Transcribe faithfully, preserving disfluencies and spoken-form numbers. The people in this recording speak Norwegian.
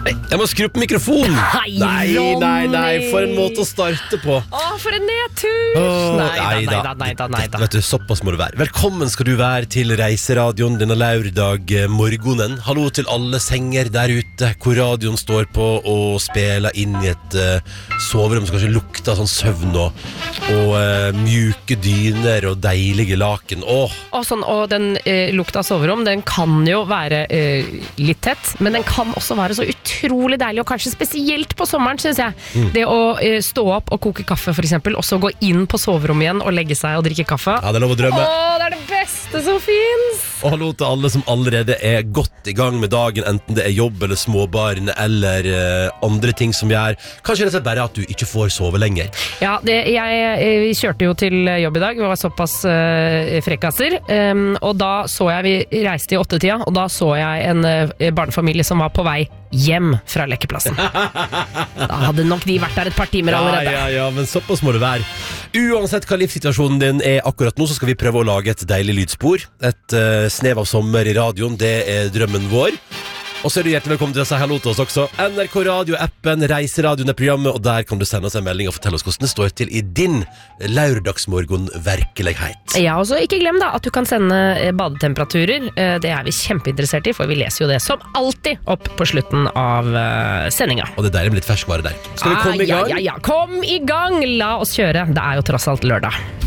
Jeg må skru på mikrofonen. Nei, nei, nei, nei, for en måte å starte på. Åh, for en nedtur. Åh, Nei da, nei da, nei da, nei da. Vet du, såpass må du være. Velkommen skal du være til Reiseradioen denne lørdag morgenen. Hallo til alle senger der ute hvor radioen står på og spiller inn i et uh, soverom som kanskje lukter sånn søvn og, og uh, mjuke dyner og deilige laken. Åh. Og, sånn, og den uh, lukta av soverom, den kan jo være uh, litt tett, men den kan også være så utrolig deilig, og kanskje spesielt på sommeren, synes jeg. Mm. Det å uh, stå opp og koke kaffe, for eksempel, og så gå inn på soverommet igjen og legge seg og drikke kaffe. Ja, det er lov å drømme. Åh, det er det beste som finnes! Og hallo til alle som allerede er godt i gang med dagen, enten det er jobb eller småbarn eller uh, andre ting som gjør. Kanskje det er bare at du ikke får sove lenger. Ja, det, jeg, jeg kjørte jo til jobb i dag, vi var såpass uh, frekkaser, um, og da så jeg, vi reiste i åttetida, og da så jeg en uh, barnefamilie som var på vei hjem fra lekeplassen. Da hadde nok de vært der et par timer allerede. Ja, ja, ja, men såpass må det være. Uansett hva livssituasjonen din er akkurat nå, så skal vi prøve å lage et deilig lydspor. Et uh, snev av sommer i radioen, det er drømmen vår. Og så er du hjertelig velkommen til å si hallo til oss også. N R K Radio-appen, Reiseradioen er programmet, og der kan du sende oss en melding og fortelle oss hvordan det står til i din lørdagsmorgen-virkelighet. Ja, og så ikke glem da at du kan sende badetemperaturer. Det er vi kjempeinteressert i, for vi leser jo det som alltid opp på slutten av sendinga. Og det er deilig med litt ferskvare der. Skal vi komme i gang? Ja, ja, ja. Kom i gang! La oss kjøre. Det er jo tross alt lørdag.